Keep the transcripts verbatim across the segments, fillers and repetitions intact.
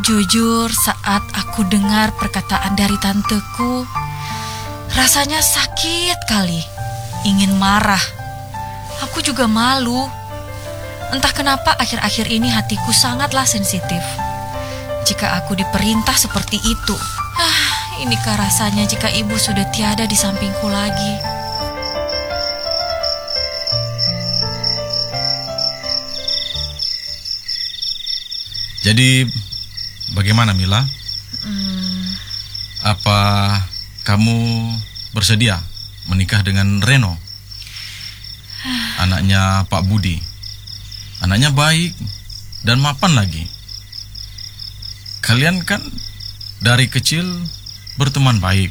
Jujur, saat aku dengar perkataan dari tanteku, rasanya sakit kali, ingin marah. Aku juga malu. Entah kenapa akhir-akhir ini hatiku sangatlah sensitif. Jika aku diperintah seperti itu, ah, inikah rasanya jika ibu sudah tiada di sampingku lagi. Jadi, bagaimana Mila? Hmm. Apa kamu bersedia menikah dengan Reno? Anaknya Pak Budi. Anaknya baik dan mapan lagi. Kalian kan dari kecil berteman baik.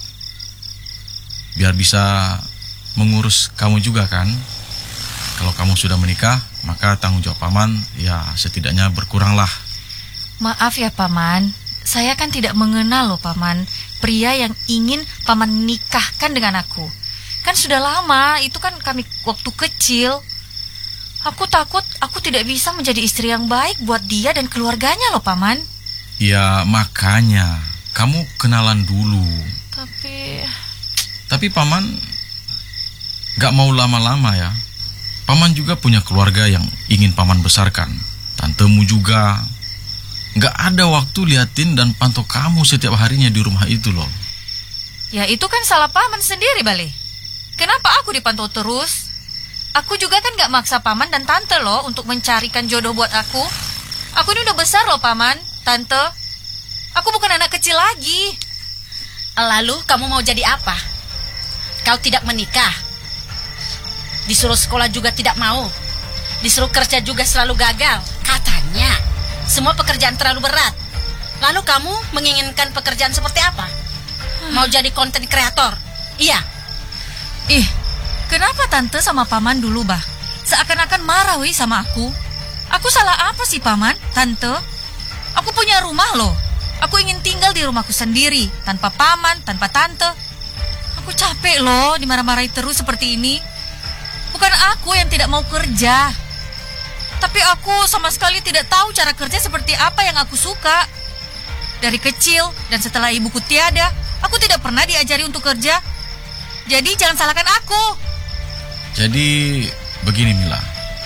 Biar bisa mengurus kamu juga kan. Kalau kamu sudah menikah, maka tanggung jawab paman ya setidaknya berkuranglah. Maaf ya Paman, saya kan tidak mengenal loh Paman pria yang ingin Paman nikahkan dengan aku. Kan sudah lama, itu kan kami waktu kecil. Aku takut aku tidak bisa menjadi istri yang baik buat dia dan keluarganya loh Paman. Ya makanya, kamu kenalan dulu. Tapi... Tapi Paman gak mau lama-lama ya. Paman juga punya keluarga yang ingin Paman besarkan. Tantemu juga. Gak ada waktu liatin dan pantau kamu setiap harinya di rumah itu loh. Ya itu kan salah Paman sendiri, Bale. Kenapa aku dipantau terus? Aku juga kan gak maksa Paman dan Tante loh untuk mencarikan jodoh buat aku. Aku ini udah besar loh Paman, Tante. Aku bukan anak kecil lagi. Lalu kamu mau jadi apa? Kau tidak menikah. Disuruh sekolah juga tidak mau. Disuruh kerja juga selalu gagal. Katanya semua pekerjaan terlalu berat. Lalu kamu menginginkan pekerjaan seperti apa? Mau jadi konten kreator? Iya. Ih, kenapa Tante sama Paman dulu, Bah? Seakan-akan marah wih sama aku. Aku salah apa sih, Paman? Tante? Aku punya rumah loh. Aku ingin tinggal di rumahku sendiri, tanpa Paman, tanpa Tante. Aku capek loh dimarah-marahi terus seperti ini. Bukan aku yang tidak mau kerja, tapi aku sama sekali tidak tahu cara kerja seperti apa yang aku suka. Dari kecil dan setelah ibuku tiada, aku tidak pernah diajari untuk kerja. Jadi jangan salahkan aku. Jadi begini Mila.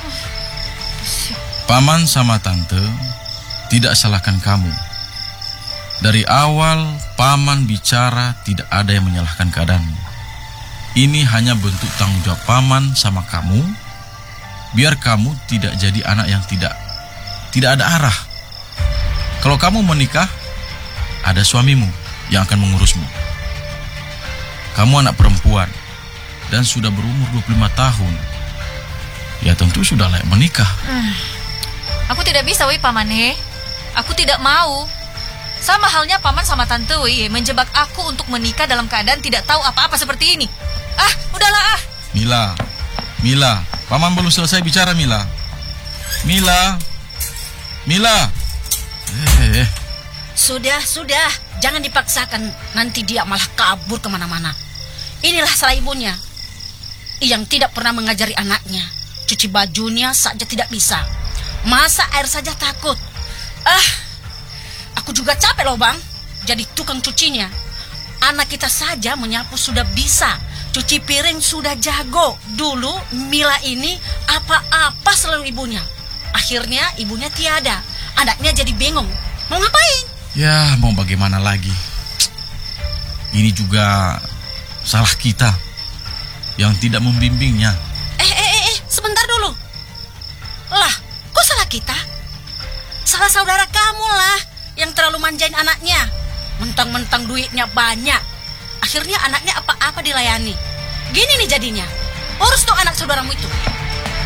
Paman sama Tante tidak salahkan kamu. Dari awal Paman bicara tidak ada yang menyalahkan keadaanmu. Ini hanya bentuk tanggung jawab Paman sama kamu, biar kamu tidak jadi anak yang tidak tidak ada arah. Kalau kamu menikah, ada suamimu yang akan mengurusmu. Kamu anak perempuan dan sudah berumur dua puluh lima tahun. Ya tentu sudah layak menikah. Hmm. Aku tidak bisa wih Paman he. Aku tidak mau. Sama halnya Paman sama Tante wih menjebak aku untuk menikah dalam keadaan tidak tahu apa-apa seperti ini. Ah, udahlah ah. Mila, Mila, Paman belum selesai bicara Mila. Mila, Mila. Eh, eh. Sudah, sudah. Jangan dipaksakan. Nanti dia malah kabur kemana-mana. Inilah salah ibunya, yang tidak pernah mengajari anaknya. Cuci bajunya saja tidak bisa. Masak air saja takut. Ah, aku juga capek loh bang, jadi tukang cucinya. Anak kita saja menyapu sudah bisa. Cuci piring sudah jago. Dulu Mila ini apa-apa selalu ibunya. Akhirnya ibunya tiada. Anaknya jadi bingung. Mau ngapain? Ya mau bagaimana lagi. Ini juga salah kita yang tidak membimbingnya. Eh, eh, eh, eh, sebentar dulu. Lah, kok salah kita? Salah saudara kamu lah yang terlalu manjain anaknya. Mentang-mentang duitnya banyak, akhirnya anaknya apa-apa dilayani. Gini nih jadinya. Urus tuh anak saudaramu itu.